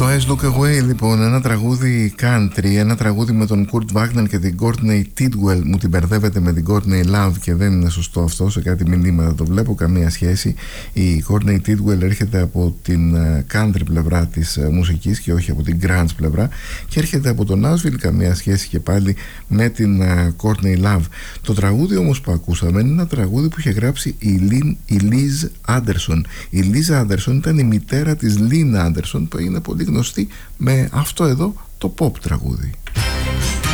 Το Eyes Look Away, λοιπόν, ένα τραγούδι country, ένα τραγούδι με τον Kurt Wagner και την Courtney Tidwell. Μου την μπερδεύετε με την Courtney Love και δεν είναι σωστό αυτό, σε κάτι μηνύματα το βλέπω, καμία σχέση. Η Courtney Tidwell έρχεται από την country πλευρά της μουσικής και όχι από την grunge πλευρά, και έρχεται από τον Nashville, καμία σχέση και πάλι με την Courtney Love. Το τραγούδι όμως που ακούσαμε είναι ένα τραγούδι που είχε γράψει η Liz Anderson. Η Liz Anderson ήταν η μητέρα της Lynn Anderson, που είναι πολύ γνωστή με αυτό εδώ το pop τραγούδι.